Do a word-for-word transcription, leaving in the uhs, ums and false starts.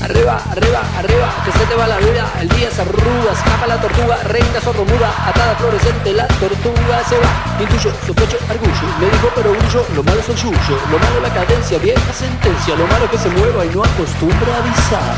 arriba, arriba, arriba, que se te va la vida, el día se arruga, escapa la tortuga, reina sordomuda, atada fluorescente, la tortuga se va. Intuyo, sospecho, argullo, me dijo pero huyo, lo malo es el yuyo, lo malo la cadencia, vieja sentencia, lo malo es que se mueva y no acostumbra a avisar.